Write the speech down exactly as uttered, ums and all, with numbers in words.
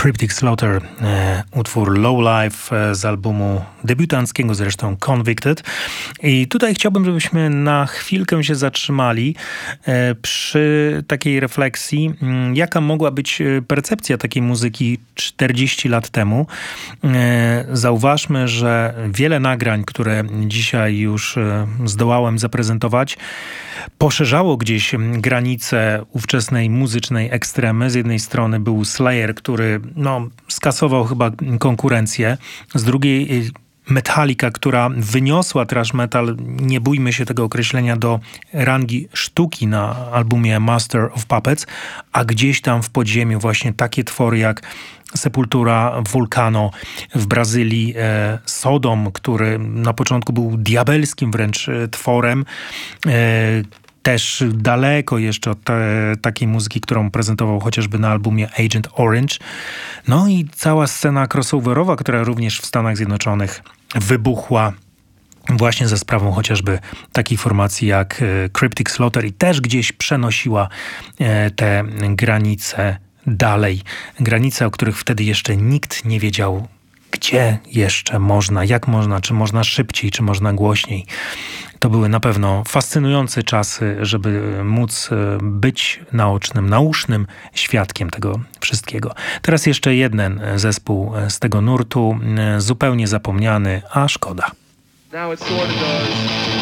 Cryptic Slaughter, e, utwór Low Life e, z albumu debiutanckiego zresztą Convicted. I tutaj chciałbym, żebyśmy na chwilkę się zatrzymali e, przy takiej refleksji, m, jaka mogła być percepcja takiej muzyki czterdzieści lat temu. E, zauważmy, że wiele nagrań, które dzisiaj już e, zdołałem zaprezentować, poszerzało gdzieś granice ówczesnej muzycznej ekstremy. Z jednej strony był Slayer, który no, skasował chyba konkurencję. Z drugiej Metallica, która wyniosła thrash metal, nie bójmy się tego określenia, do rangi sztuki na albumie Master of Puppets, a gdzieś tam w podziemiu właśnie takie twory jak Sepultura, Vulcano w Brazylii, e, Sodom, który na początku był diabelskim wręcz tworem, e, też daleko jeszcze od te, takiej muzyki, którą prezentował chociażby na albumie Agent Orange. No i cała scena crossoverowa, która również w Stanach Zjednoczonych wybuchła właśnie za sprawą chociażby takiej formacji jak Cryptic Slaughter i też gdzieś przenosiła te granice dalej. Granice, o których wtedy jeszcze nikt nie wiedział, gdzie jeszcze można, jak można, czy można szybciej, czy można głośniej. To były na pewno fascynujące czasy, żeby móc być naocznym, nausznym świadkiem tego wszystkiego. Teraz jeszcze jeden zespół z tego nurtu, zupełnie zapomniany, a szkoda. Now it sort of does.